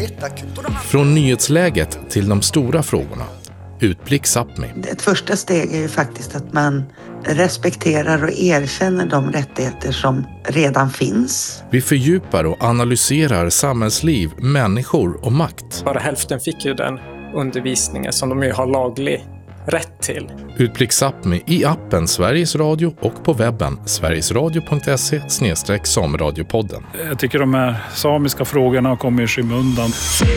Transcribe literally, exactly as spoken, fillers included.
Från nyhetsläget till de stora frågorna. Utblick Sápmi. Ett första steg är ju faktiskt att man respekterar och erkänner de rättigheter som redan finns. Vi fördjupar och analyserar samhällsliv, människor och makt. Bara hälften fick ju den undervisningen som de ju har laglig rätt till. Utblick Sápmi i appen Sveriges Radio och på webben sverigesradio punkt se slash sameradiopodden. Jag tycker de här samiska frågorna kommer i skymundan.